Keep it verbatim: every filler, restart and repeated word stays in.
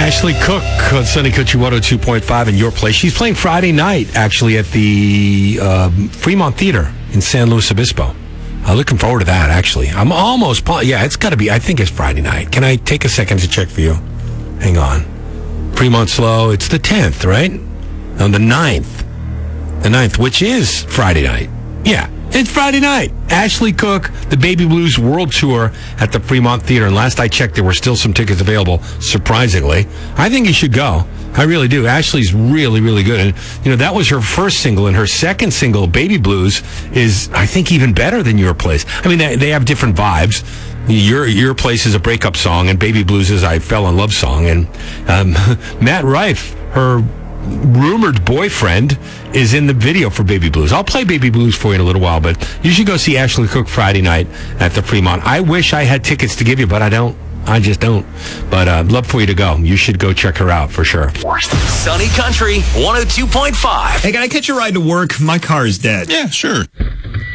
Ashley Cook on Sunny Country one oh two point five in your place. She's playing Friday night, actually, at the uh, Fremont Theater in San Luis Obispo. I'm looking forward to that, actually. I'm almost... Yeah, it's got to be... I think it's Friday night. Can I take a second to check for you? Hang on. Fremont Slow. It's the tenth, right? On the ninth. The ninth, which is Friday night. Yeah, it's Friday night. Ashley Cook, the Baby Blues World Tour at the Fremont Theater. And last I checked, there were still some tickets available, surprisingly. I think you should go. I really do. Ashley's really, really good. And, you know, that was her first single. And her second single, Baby Blues, is, I think, even better than Your Place. I mean, they, they have different vibes. Your Your Place is a breakup song, and Baby Blues is I Fell in Love song. And um, Matt Rife, her rumored boyfriend, is in the video for Baby Blues. I'll play Baby Blues for you in a little while, but you should go see Ashley Cook Friday night at the Fremont. I wish I had tickets to give you, but I don't. I just don't. But uh, I'd love for you to go. You should go check her out for sure. Sunny Country one oh two point five. Hey, can I catch a ride to work? My car is dead. Yeah, sure.